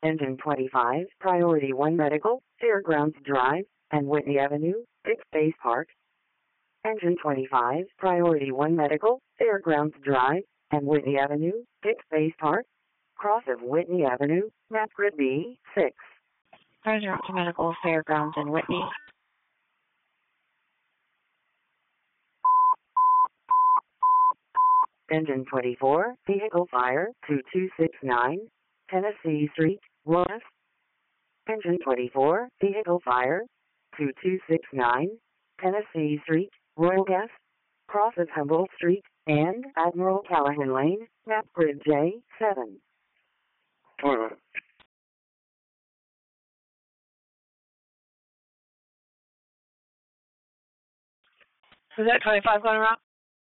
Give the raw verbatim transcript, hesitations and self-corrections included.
Engine twenty-five, Priority one Medical, Fairgrounds Drive, and Whitney Avenue, Dick Space Park. Engine twenty-five, Priority one Medical, Fairgrounds Drive, and Whitney Avenue, Dick Space Park. Cross of Whitney Avenue, map grid B six. President to Medical, Fairgrounds, and Whitney. Engine twenty-four, Vehicle Fire, two two six nine, Tennessee Street, West. Engine twenty-four, Vehicle Fire, two two six nine, Tennessee Street, Royal Gas, cross of Humboldt Street, and Admiral Callahan Lane, map grid J seven. Is that twenty-five going around?